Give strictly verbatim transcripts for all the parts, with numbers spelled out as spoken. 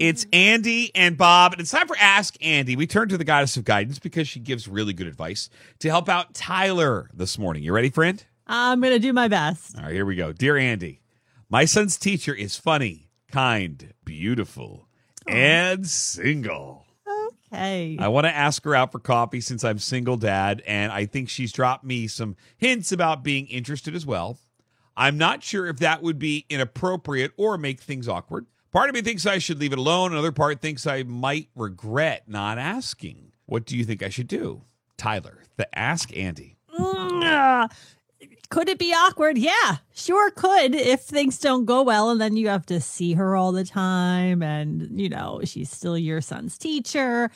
It's Andy and Bob, and it's time for Ask Andy. We turn to the goddess of guidance because she gives really good advice to help out Tyler this morning. You ready, friend? I'm going to do my best. All right, here we go. Dear Andy, my son's teacher is funny, kind, beautiful, oh. and single. Okay. I want to ask her out for coffee since I'm single dad, and I think she's dropped me some hints about being interested as well. I'm not sure if that would be inappropriate or make things awkward. Part of me thinks I should leave it alone. Another part thinks I might regret not asking. What do you think I should do? Tyler, the Ask Andy. Mm, could it be awkward? Yeah, sure could if things don't go well and then you have to see her all the time and, you know, she's still your son's teacher.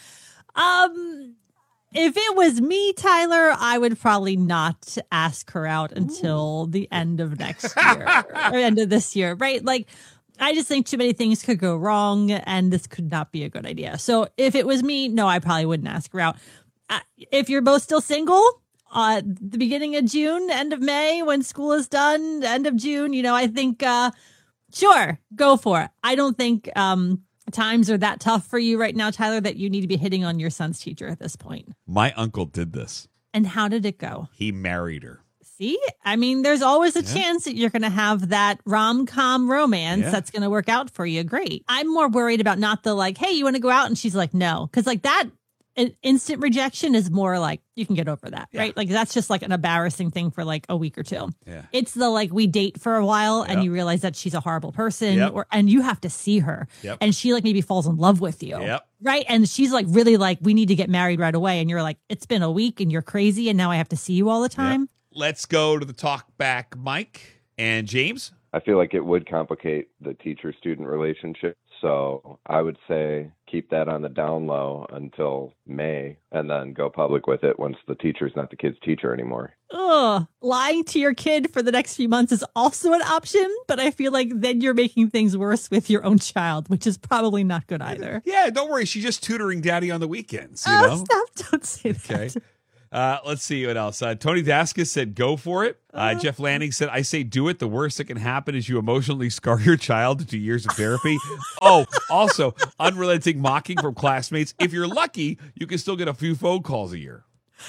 Um... If it was me, Tyler, I would probably not ask her out until Ooh. the end of next year or end of this year, right? Like, I just think too many things could go wrong and this could not be a good idea. So if it was me, no, I probably wouldn't ask her out. Uh, if you're both still single, uh, the beginning of June, end of May, when school is done, end of June, you know, I think, uh, sure, go for it. I don't think, um, times are that tough for you right now, Tyler, that you need to be hitting on your son's teacher at this point. My uncle did this. And how did it go? He married her. See, I mean, there's always a yeah. chance that you're going to have that rom-com romance yeah. that's going to work out for you. Great. I'm more worried about not the like, hey, you want to go out? And she's like, no. Because like that instant rejection is more like you can get over that, yeah. right? Like that's just like an embarrassing thing for like a week or two. Yeah. It's the like we date for a while yep. and you realize that she's a horrible person yep. or and you have to see her yep. and she like maybe falls in love with you. Yep. Right. And she's like really like we need to get married right away. And you're like, it's been a week and you're crazy and now I have to see you all the time. Yep. Let's go to the talk back, Mike and James. I feel like it would complicate the teacher-student relationship. So I would say keep that on the down low until May and then go public with it once the teacher's not the kid's teacher anymore. Ugh, lying to your kid for the next few months is also an option, but I feel like then you're making things worse with your own child, which is probably not good either. Yeah, don't worry. She's just tutoring daddy on the weekends. You oh, know? Stop. Don't say that. Okay. Uh, let's see what else. Uh, Tony Daskus said, go for it. Uh, uh, Jeff Lanning said, I say do it. The worst that can happen is you emotionally scar your child into years of therapy. Oh, also, unrelenting mocking from classmates. If you're lucky, you can still get a few phone calls a year.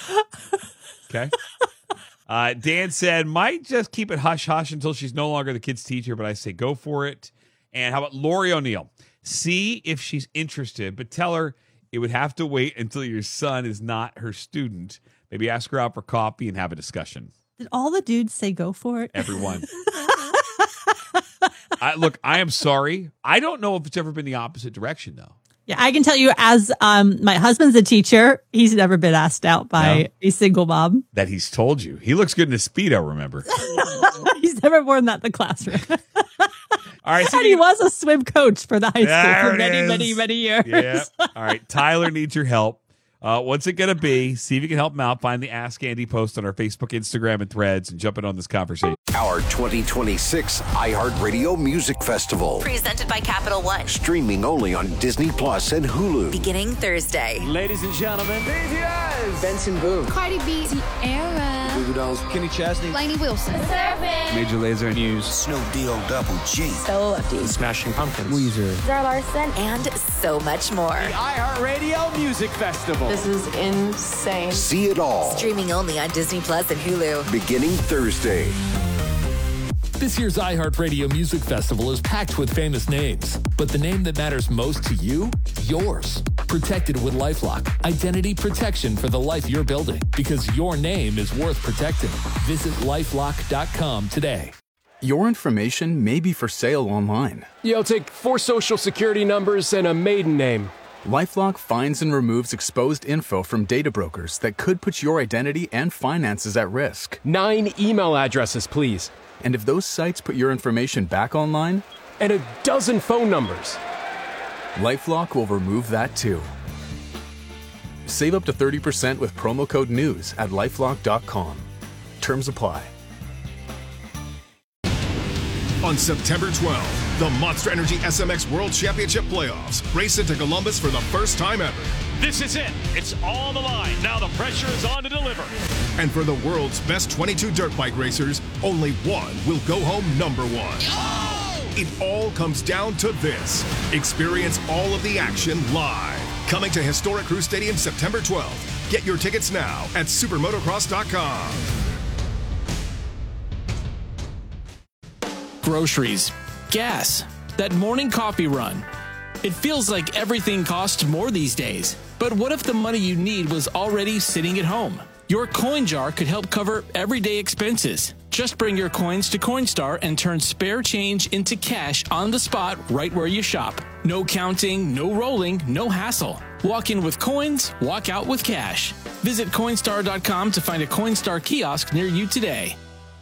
Okay. Uh, Dan said, might just keep it hush-hush until she's no longer the kid's teacher, but I say go for it. And how about Lori O'Neill? See if she's interested, but tell her it would have to wait until your son is not her student. Maybe ask her out for coffee and have a discussion. Did all the dudes say go for it? Everyone. I, look, I am sorry. I don't know if it's ever been the opposite direction, though. Yeah, I can tell you as um, my husband's a teacher, he's never been asked out by no. a single mom. That he's told you. He looks good in a Speedo, remember? He's never worn that in the classroom. All right, so and he you, was a swim coach for the high school for many, is. many, many years. Yeah. All right, Tyler needs your help. Uh, what's it going to be? See if you can help him out. Find the Ask Andy post on our Facebook, Instagram, and Threads and jump in on this conversation. Our twenty twenty-six iHeartRadio Music Festival. Presented by Capital One. Streaming only on Disney Plus and Hulu. Beginning Thursday. Ladies and gentlemen, B T S. Benson Boone. Cardi B. Sierra. Goo Goo Dolls. Kenny Chesney. Lainey Wilson. Surfing. Major Lazer News. Snow D O Double G. Stella Lefty. Smashing Pumpkins. Weezer. Zara Larson. And so much more. The iHeartRadio Music Festival. This is insane. See it all. Streaming only on Disney Plus and Hulu. Beginning Thursday. This year's iHeartRadio Music Festival is packed with famous names, but the name that matters most to you? Yours. Protected with LifeLock. Identity protection for the life you're building, because your name is worth protecting. Visit lifelock dot com today. Your information may be for sale online. Yeah, I'll take four social security numbers and a maiden name. LifeLock finds and removes exposed info from data brokers that could put your identity and finances at risk. Nine email addresses, please. And if those sites put your information back online? And a dozen phone numbers. LifeLock will remove that too. Save up to thirty percent with promo code NEWS at lifelock dot com. Terms apply. On September twelfth, the Monster Energy S M X World Championship Playoffs race into Columbus for the first time ever. This is it. It's on the line. Now the pressure is on to deliver. And for the world's best twenty-two dirt bike racers, only one will go home number one. Oh! It all comes down to this. Experience all of the action live. Coming to Historic Crew Stadium September twelfth. Get your tickets now at supermotocross dot com. Groceries, gas, that morning coffee run. It feels like everything costs more these days. But what if the money you need was already sitting at home? Your coin jar could help cover everyday expenses. Just bring your coins to Coinstar and turn spare change into cash on the spot right where you shop. No counting, no rolling, no hassle. Walk in with coins, walk out with cash. Visit Coinstar dot com to find a Coinstar kiosk near you today.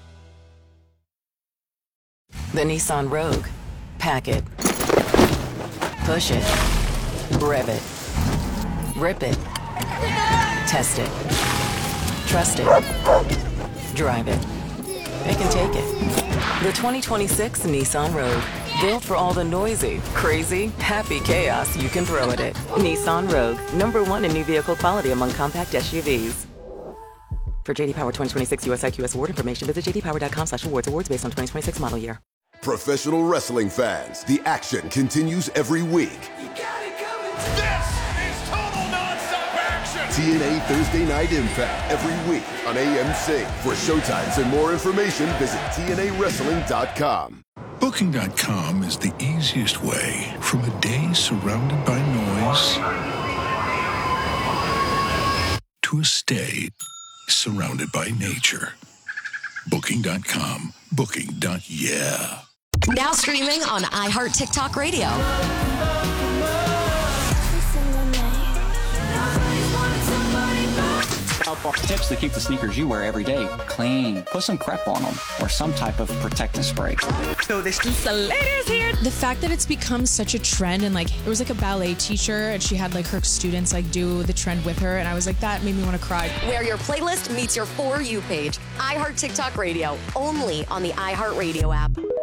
The Nissan Rogue. Pack it. Push it. Rev it. Rip it. Test it. Trust it. Drive it. It can take it. The twenty twenty-six Nissan Rogue. Built for all the noisy, crazy, happy chaos you can throw at it. Nissan Rogue. Number one in new vehicle quality among compact S U Vs. For J D Power twenty twenty-six U S I Q S award information, visit j d power dot com slash awards. Awards based on twenty twenty-six model year. Professional wrestling fans, the action continues every week. You got it coming. This is total nonstop action. T N A Thursday Night Impact every week on A M C. For showtimes and more information, visit T N A wrestling dot com. Booking dot com is the easiest way from a day surrounded by noise to a stay surrounded by nature. Booking dot com. Booking. Yeah. Now streaming on iHeart TikTok Radio. Tips to keep the sneakers you wear every day clean. Put some crep on them or some type of protectant spray. So this the ladies here. The fact that it's become such a trend, and like there was like a ballet teacher and she had like her students like do the trend with her, and I was like, that made me want to cry. Where your playlist meets your For You page. iHeart TikTok Radio, only on the iHeart Radio app.